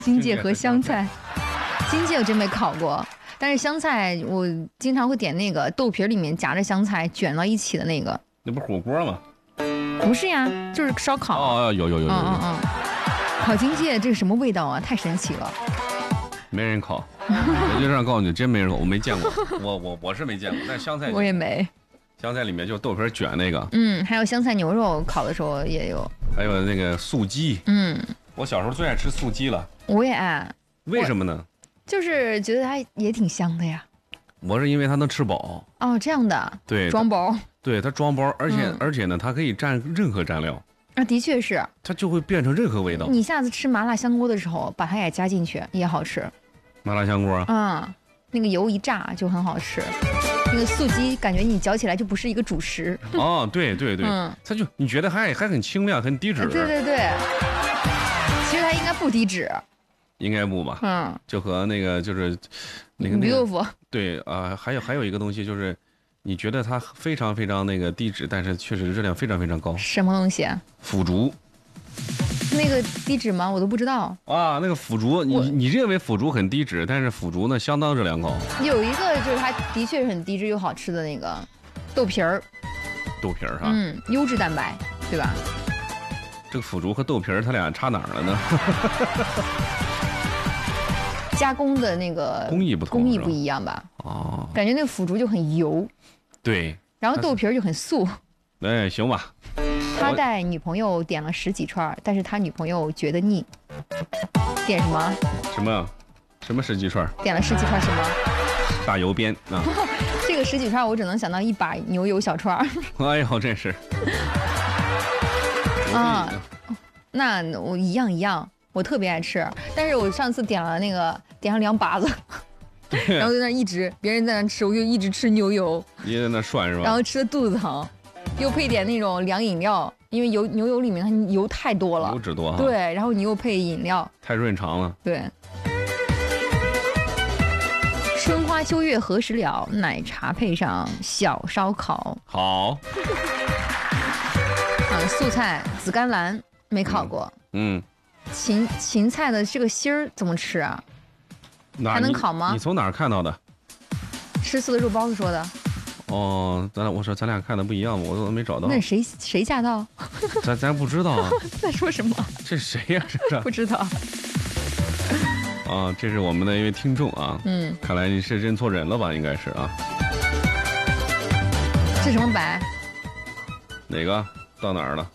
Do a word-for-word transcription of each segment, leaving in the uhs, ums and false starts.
荆芥和香菜，荆芥我真没烤过，但是香菜我经常会点那个豆皮里面夹着香菜卷到一起的那个。 那不是火锅吗？ 不是呀，就是烧烤。 哦，有有有有有。 嗯嗯嗯。烤荆芥这是什么味道啊？太神奇了。 没人烤，我就这样告诉你，真没人烤，我没见过，我我我是没见过，但香菜我也没。 香菜里面就豆皮卷那个， 嗯，还有香菜牛肉烤的时候也有， 还有那个素鸡， 嗯， 我小时候最爱吃素鸡了。 我也爱。 为什么呢？ 就是觉得它也挺香的呀。 我是因为它能吃饱。 哦，这样的。 对， 装包。 对，它装包，而且、 嗯、 而且呢，它可以蘸任何蘸料。 啊，的确是。 它就会变成任何味道。 你下次吃麻辣香锅的时候，把它也加进去，也好吃。 麻辣香锅。 嗯，那个油一炸就很好吃。那个素鸡感觉你嚼起来就不是一个主食。 哦，对对对，嗯，它就你觉得还还很清亮，很低脂。 对对对。其实它应该不低脂。 应该不吧？ 嗯， 就和那个就是那个驴豆腐。 对啊、呃，还有还有一个东西就是，你觉得它非常非常那个低脂，但是确实热量非常非常高。 什么东西啊？ 腐竹。 那个低脂吗？我都不知道。 啊，那个腐竹，你你认为腐竹很低脂，但是腐竹呢相当热量高。 有一个就是它的确是很低脂又好吃的那个豆皮儿。 豆皮儿哈。 嗯，优质蛋白，对吧？ 这个腐竹和豆皮儿它俩差哪儿了呢？ 加工的那个工艺不同， 工艺不一样吧？ 哦， 感觉那个腐竹就很油。 对。 然后豆皮儿就很素。 哎，行吧。 他带女朋友点了十几串，但是他女朋友觉得腻。点什么？ 什么？什么十几串？ 点了十几串什么？ 大油边啊！ 这个十几串我只能想到一把牛油小串。 哎呦，真是。 啊，那我一样一样，我特别爱吃。但是我上次点了那个点上两把子，然后在那一直别人在那吃，我就一直吃牛油。 你在那涮是吧？ 然后吃的肚子疼。又配点那种凉饮料，因为油牛油里面它油太多了， 油脂多哈。 对，然后你又配饮料， 太润肠了。 对。春花秋月何时了？奶茶配上小烧烤。 好。 啊，素菜紫甘蓝没烤过。 嗯。 芹芹菜的这个芯儿怎么吃啊？还能烤吗？ 你从哪儿看到的？ 吃素的肉包子说的。 哦，咱俩我说咱俩看的不一样，我都没找到。 那谁谁驾到？ 咱咱不知道啊。 在说什么？ 这谁呀、啊？这是不知道。 啊，这是我们的一位听众啊。 嗯。 看来你是认错人了吧？应该是啊。 这什么白？ 哪个？到哪儿了？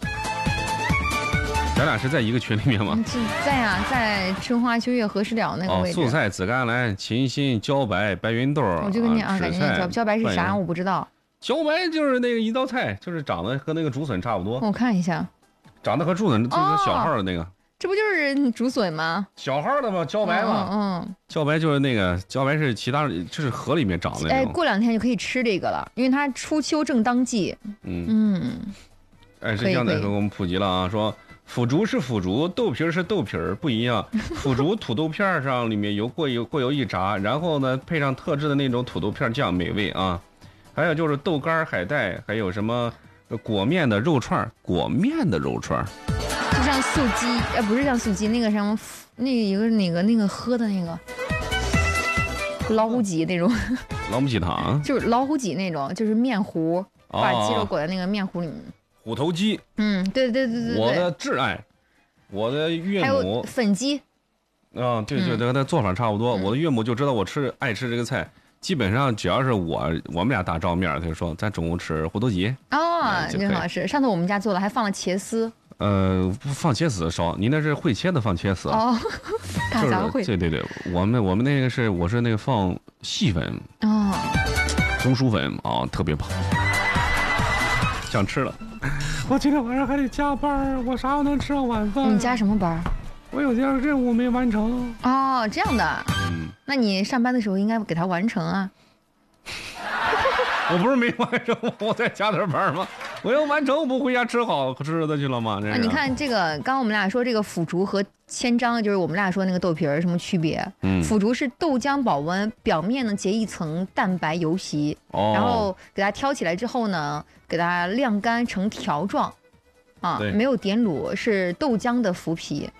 咱俩是在一个群里面吗？ 是在呀，在春花秋月何时了那个位置。 哦，素菜、紫甘蓝、芹心、茭白、白芸豆。 我就跟你啊，感觉茭茭白是啥？我不知道。 茭白就是那个一道菜，就是长得和那个竹笋差不多。 我看一下， 长得和竹笋就是小号的那个。 哦、这不就是竹笋吗？ 小号的吗？茭白嘛。 嗯嗯。 茭白就是那个茭白是其他，就是河里面长的那种。 哎，过两天就可以吃这个了，因为它初秋正当季。 嗯嗯。 哎，这刚才给我们普及了啊，说。腐竹是腐竹，豆皮是豆皮儿，不一样。腐竹土豆片上里面油过油过油一炸，然后呢配上特制的那种土豆片酱，美味啊。还有就是豆干、海带，还有什么裹面的肉串，裹面的肉串， 就像素鸡，呃，不是像素鸡，那个什么，那个一个那个那个喝的那个老虎脊那种。 老母鸡汤。 就是老虎脊那种，就是面糊，把鸡肉裹在那个面糊里面。 虎头鸡， 嗯，对对对对对， 我的挚爱，我的岳母， 还有粉鸡， 啊，对对对，那、嗯、做法差不多。嗯、我的岳母就知道我吃爱吃这个菜，基本上只要是我我们俩打照面，他就说咱中午吃虎头鸡。 哦，真好吃。上次我们家做的还放了茄丝。 呃，放茄丝少，你那是会切的放茄丝。 哦，大杂烩。 对对对，我们我们那个是我是那个放细粉。 哦， 红薯粉啊、哦，特别棒。想吃了。我今天晚上还得加班，我啥时候能吃上晚饭？ 你加什么班？ 我有件任务没完成。 哦，这样的。嗯，那你上班的时候应该给它完成啊。 我不是没完成，我再加点班吗？我要完成，我不回家吃好吃的去了吗？ 啊，你看这个，刚刚我们俩说这个腐竹和千张，就是我们俩说那个豆皮儿什么区别？嗯，腐竹是豆浆保温，表面呢结一层蛋白油席，哦，然后给它挑起来之后呢，给它晾干成条状，啊，没有点卤，是豆浆的麸皮。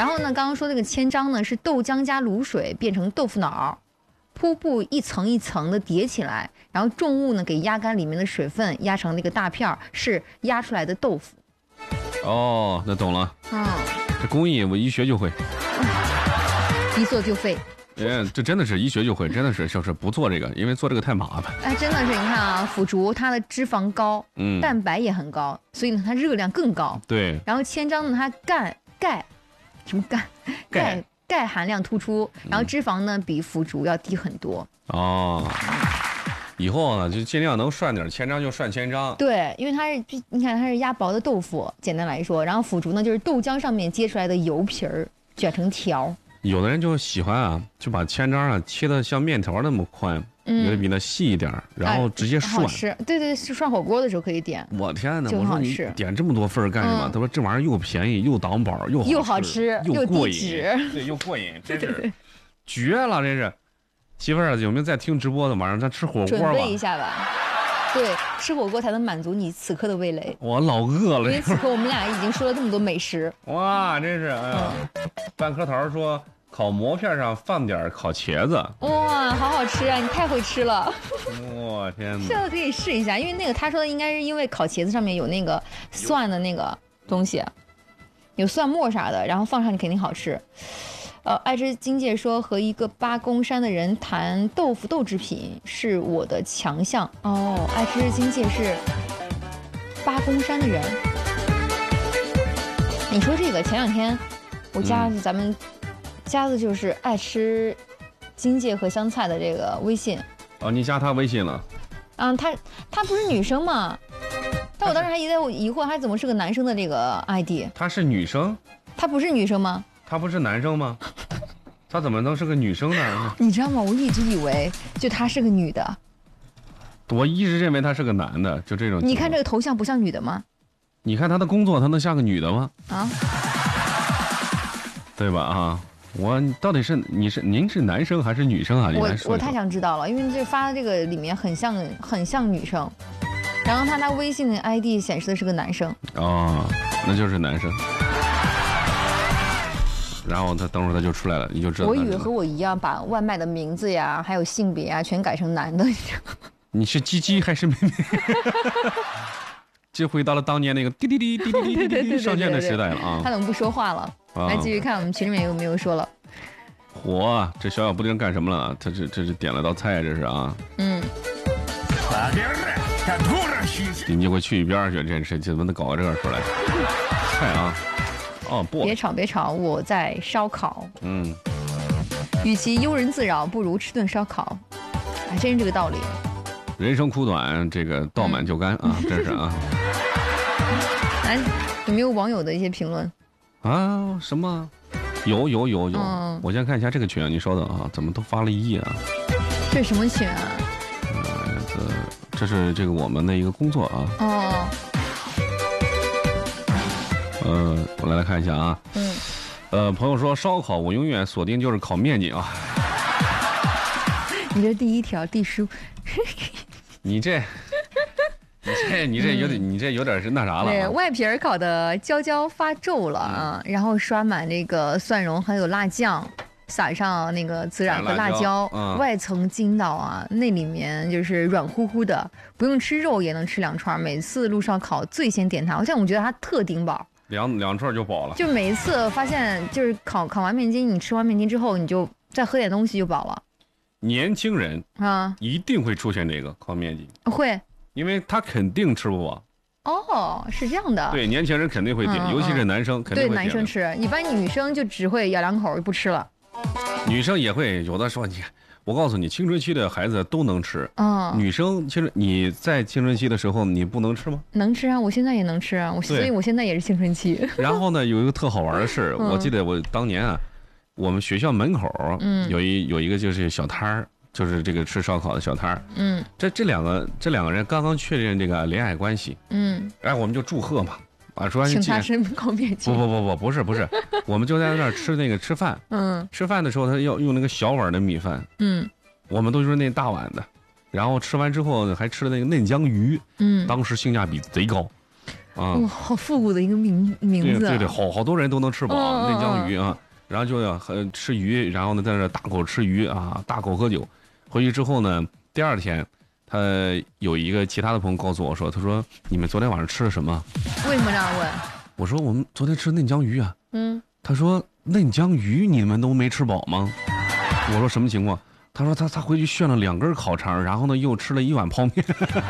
然后呢，刚刚说这个千张呢，是豆浆加卤水变成豆腐脑，铺布一层一层的叠起来，然后重物呢给压干里面的水分，压成那个大片儿，是压出来的豆腐。 哦，那懂了。 嗯， 这工艺我一学就会， 一做就废。 哎，这真的是一学就会，真的是就是不做这个，因为做这个太麻烦。 哎，真的是，你看啊，腐竹它的脂肪高， 嗯， 蛋白也很高，所以呢它热量更高。 对。 然后千张呢，它钙钙，什么钙钙钙含量突出，然后脂肪呢比腐竹要低很多。 哦。以后呢，就尽量能涮点千张就涮千张。 对，因为它是，你看它是压薄的豆腐，简单来说，然后腐竹呢就是豆浆上面接出来的油皮儿，卷成条。 有的人就喜欢啊，就把千张啊切的像面条那么宽，嗯，有的比那细一点，然后直接涮。 好吃，对对，涮火锅的时候可以点。 我天哪！我说你点这么多份干什么？他说这玩意儿又便宜又挡饱又又好吃又过瘾， 对，又过瘾，真是绝了！这是媳妇儿有没有在听直播的？晚上咱吃火锅吧。 准备一下吧。对，吃火锅才能满足你此刻的味蕾。 我老饿了， 因为此刻我们俩已经说了这么多美食。 哇，真是哎呀！半颗桃说。烤馍片上放点烤茄子， 哇，好好吃啊！你太会吃了， 我天哪！ 这个可以试一下，因为那个他说的应该是因为烤茄子上面有那个蒜的那个东西，有蒜末啥的，然后放上去肯定好吃。呃，爱吃金界说和一个八公山的人谈豆腐豆制品是我的强项哦。爱吃金界是八公山的人，你说这个前两天我加是咱们。嗯加的就是爱吃荆芥和香菜的这个微信哦，你加他微信了？ 嗯，他他不是女生吗？但我当时还在疑惑，他怎么是个男生的这个 I D？ 他是女生？ 他不是女生吗？ 他不是男生吗？他怎么能是个女生呢？ 你知道吗？我一直以为就他是个女的， 我一直认为他是个男的，就这种。 你看这个头像不像女的吗？ 你看他的工作，他能像个女的吗？ 啊， 对吧？啊。我到底是你是您是男生还是女生啊？ 我我太想知道了，因为这发的这个里面很像很像女生，然后他那微信的 I D 显示的是个男生。 哦，那就是男生。然后他等会儿他就出来了，你就知道。 我以为和我一样把外卖的名字呀，还有性别啊，全改成男的。 你是鸡鸡还是妹妹？就回到了当年那个滴滴滴滴滴滴滴滴上线的时代了啊！ 他怎么不说话了？来继续看我们群里面有没有说了。 嚯，这小小布丁干什么了？他这这是点了道菜，这是啊。 嗯。 你给我去一边去！这是怎么能搞个这个出来？菜啊！哦不， 别吵别吵，我在烧烤。 嗯。 与其庸人自扰，不如吃顿烧烤。还真是这个道理。 人生苦短，这个倒满就干啊！真是啊。 来，有没有网友的一些评论？ 啊，什么？有有有有， 嗯、 我先看一下这个群啊，你稍等啊，怎么都发了一页啊？ 这是什么群啊？ 呃，这这是这个我们的一个工作啊。 哦。 呃，我来来看一下啊。 嗯。 呃，朋友说烧烤，我永远锁定就是烤面筋啊。 你这第一条，第十。 你这。你这你这有点、嗯、你这有点是那啥了、啊。 对，外皮儿烤的焦焦发皱了啊，嗯、然后刷满这个蒜蓉还有辣酱，撒上那个孜然和辣椒，辣椒嗯、外层筋道啊，那里面就是软乎乎的，不用吃肉也能吃两串。每次路上烤最先点它，好像我觉得它特顶饱， 两两串就饱了。 就每一次发现就是烤烤完面筋，你吃完面筋之后，你就再喝点东西就饱了。 年轻人啊， 一定会出现这个烤面筋， 会。 因为他肯定吃不饱。 哦，是这样的。 对，年轻人肯定会点，嗯、尤其是男生肯定会点。 对，男生吃，一般女生就只会咬两口就不吃了。 女生也会，有的说你，我告诉你，青春期的孩子都能吃。 嗯。 女生其实你在青春期的时候，你不能吃吗？ 能吃啊，我现在也能吃啊，我所以我现在也是青春期。 然后呢，有一个特好玩的事，嗯、我记得我当年啊，我们学校门口嗯有一有一个就是小摊儿。就是这个吃烧烤的小摊儿， 嗯， 这这两个这两个人刚刚确认这个恋爱关系， 嗯， 然后我们就祝贺嘛，啊，说请他吃烤面筋， 不不不不不是不是，我们就在那儿吃那个吃饭， 嗯， 吃饭的时候他要用那个小碗的米饭， 嗯， 我们都是那大碗的，然后吃完之后还吃了那个嫩江鱼， 嗯， 当时性价比贼高， 啊， 哇，好复古的一个名名字。 对对，好好多人都能吃饱嫩江鱼啊，然后就要吃鱼，然后呢在那大口吃鱼啊，大口喝酒。回去之后呢，第二天。他有一个其他的朋友告诉我说：“他说你们昨天晚上吃了什么？” 为什么这样问？ 我说：“我们昨天吃嫩江鱼啊。” 嗯。 他说：“嫩江鱼你们都没吃饱吗？”我说：“什么情况？”他说：“他他回去炫了两根烤肠，然后呢又吃了一碗泡面。”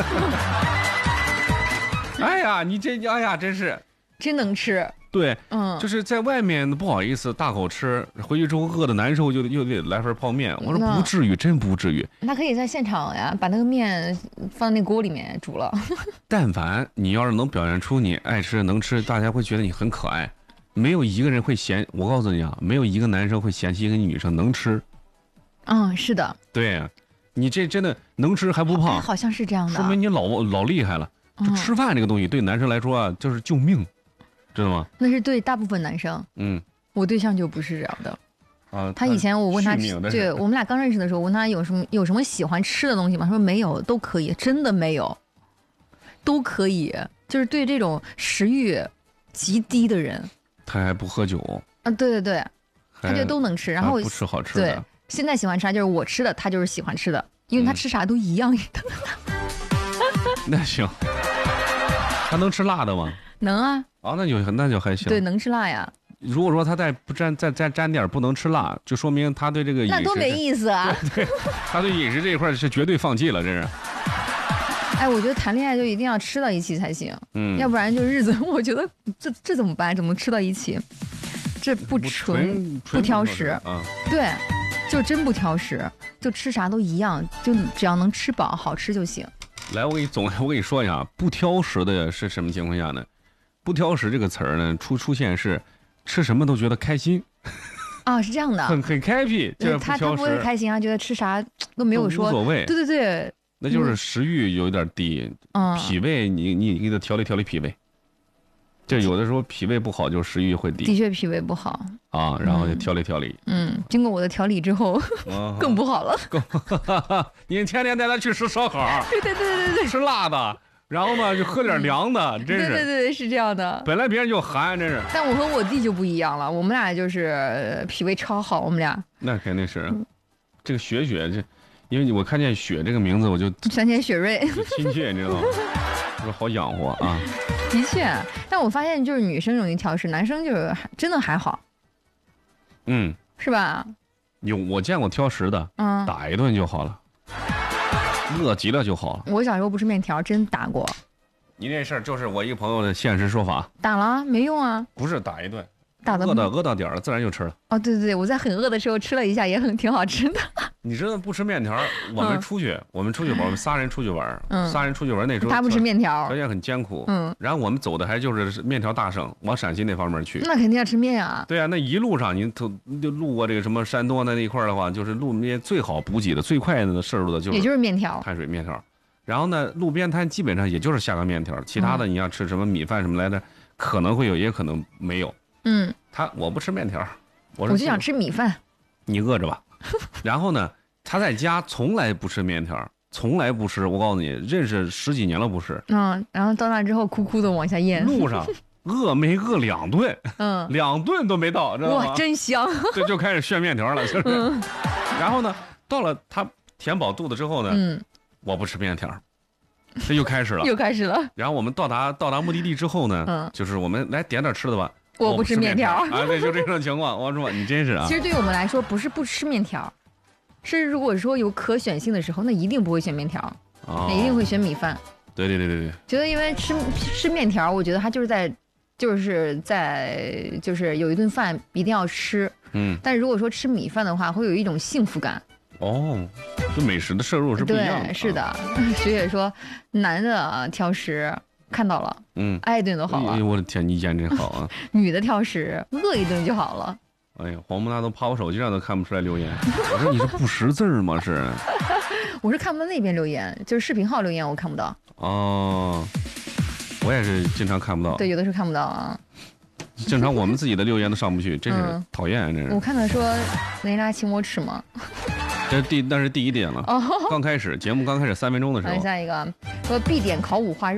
哎呀，你这哎呀，真是真能吃。 对， 嗯， 就是在外面不好意思大口吃，回去之后饿的难受，就又得来份泡面。我说不至于，真不至于。 那可以在现场呀，把那个面放那锅里面煮了。 但凡你要是能表现出你爱吃能吃，大家会觉得你很可爱。没有一个人会嫌，我告诉你啊，没有一个男生会嫌弃一个女生能吃。 嗯，是的。 对，你这真的能吃还不胖， 好像是这样的， 说明你老老厉害了。就吃饭这个东西对男生来说啊，就是救命。知道吗？ 那是对大部分男生。 嗯， 我对象就不是这样的。 啊， 他以前我问他，对我们俩刚认识的时候，我问他有什么有什么喜欢吃的东西吗？他说没有，都可以，真的没有，都可以。就是对这种食欲极低的人， 他还不喝酒啊？对对对，他就都能吃，然后不吃好吃的。 对，现在喜欢吃，就是我吃的，他就是喜欢吃的，因为他吃啥都一样的。 那行，他能吃辣的吗？ 能啊。 啊，那就那就还行。 对，能吃辣呀。 如果说他再不沾再再沾点不能吃辣，就说明他对这个饮食那多没意思啊！ 对，对他对饮食这一块是绝对放弃了，这是。 哎，我觉得谈恋爱就一定要吃到一起才行，嗯，要不然就日子，我觉得这这怎么办？怎么吃到一起？这不纯不挑食啊？ 对，就真不挑食，就吃啥都一样，就只要能吃饱，好吃就行。 来，我给你总，我跟你说一下，不挑食的是什么情况下呢？不挑食这个词儿呢，出出现是吃什么都觉得开心。 啊，是这样的， 很很 happy， 这他他不会开心啊，觉得吃啥都没有说无所谓。 对对对， 那就是食欲有点低，嗯，脾胃你你你给他调理调理脾胃。这有的时候脾胃不好，就食欲会低。 的确脾胃不好啊，然后就调理调理。 嗯，经过我的调理之后，更不好了。 更，你天天带他去吃烧烤， 对对对对对， 吃辣的。然后呢，就喝点凉的，真是。 对对对，是这样的。 本来别人就寒，真是。 但我和我弟就不一样了，我们俩就是脾胃超好，我们俩。 那肯定是，这个雪雪这，因为我看见雪这个名字，我就想起雪瑞， 亲切，你知道吗？说好养活啊。 的确，但我发现就是女生容易挑食，男生就是真的还好。 嗯。 是吧？ 有我见过挑食的，嗯，打一顿就好了。饿极了就好了。 我小时候不吃面条，真打过。 你这事儿就是我一个朋友的现实说法。 打了没用啊？ 不是打一顿， 打的饿到饿到点了，自然就吃了。 哦，对对对，我在很饿的时候吃了一下，也很挺好吃的。 你知道不吃面条，我们出去，嗯、我们出去玩，我们仨人出去玩，嗯、仨人出去玩那时候他不吃面条， 条件很艰苦。嗯，然后我们走的还就是面条大省，往陕西那方面去。 那肯定要吃面啊。 对啊，那一路上你就就路过这个什么山东那一块的话，就是路面最好补给的、最快的摄入的就是也就是面条、 碳水面条。然后呢，路边摊基本上也就是下个面条，其他的你要吃什么米饭什么来着，可能会有，也可能没有。 嗯， 他我不吃面条，我我就想吃米饭。 你饿着吧。然后呢，他在家从来不吃面条，从来不吃。我告诉你，认识十几年了不吃。 嗯，然后到那之后哭哭的往下咽。 路上饿没饿两顿，嗯，两顿都没到，知道吗？ 哇，真香。 这就开始炫面条了，就是。嗯、然后呢，到了他填饱肚子之后呢，嗯。我不吃面条，这又开始了， 又开始了。 然后我们到达到达目的地之后呢，嗯，就是我们来点点吃的吧。 我不吃面条啊，对，就这种情况。我说你真是啊。 其实对于我们来说，不是不吃面条，是如果说有可选性的时候，那一定不会选面条，哦、那一定会选米饭。 对对对对对。 觉得因为吃吃面条，我觉得它就是在就是在就是有一顿饭一定要吃，嗯。但如果说吃米饭的话，会有一种幸福感。 哦，这美食的摄入是不一样的。 对，是的。学姐说，男的挑食看到了，嗯，挨一顿都好了。 哎，我的天，你眼真好啊！ 女的挑食，饿一顿就好了。 哎呀，黄木娜都趴我手机上都看不出来留言。我说你是不识字吗？是？ 我是看不到那边留言，就是视频号留言我看不到。 哦，我也是经常看不到。 对，有的时候看不到啊。 正常我们自己的留言都上不去，真是讨厌，真是。 我看他说，雷拉请我吃吗？ 这是第那是第一点了。哦，刚开始节目刚开始三分钟的时候。 看下一个，说必点烤五花肉，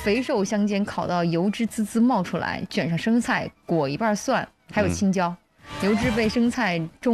肥瘦相间，烤到油脂滋滋冒出来，卷上生菜，裹一半蒜，还有青椒，嗯、油脂被生菜中。